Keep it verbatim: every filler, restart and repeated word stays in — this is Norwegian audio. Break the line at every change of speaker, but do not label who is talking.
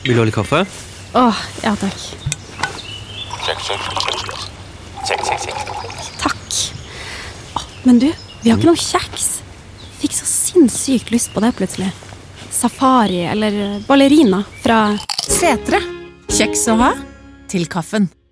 Vil du ha litt kaffe?
Åh, ja takk.
Check, check, check. Check, check, check.
Takk. Åh, men du, vi har ikke noe kjeks. Fikk så sinnssykt lyst på det plutselig. Safari eller ballerina fra
Setre. Kjeks å ha til kaffen.